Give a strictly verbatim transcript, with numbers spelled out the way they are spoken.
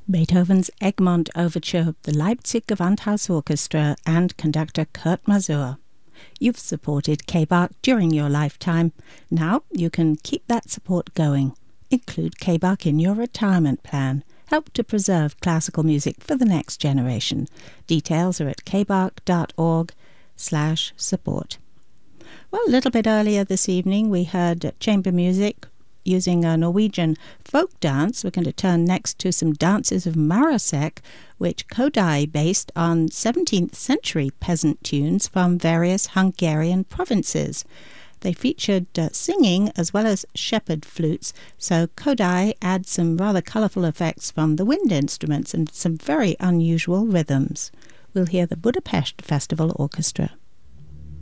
Beethoven's Egmont Overture, the Leipzig Gewandhaus Orchestra and conductor Kurt Masur. You've supported K B A R C during your lifetime. Now you can keep that support going. Include K B A R C in your retirement plan. Help to preserve classical music for the next generation. Details are at kbarc.org slash support. Well, a little bit earlier this evening we heard chamber music using a Norwegian folk dance. We're going to turn next to some dances of Marasek, which Kodai based on seventeenth century peasant tunes from various Hungarian provinces. They featured uh, singing as well as shepherd flutes, so Kodai adds some rather colourful effects from the wind instruments and some very unusual rhythms. We'll hear the Budapest Festival Orchestra.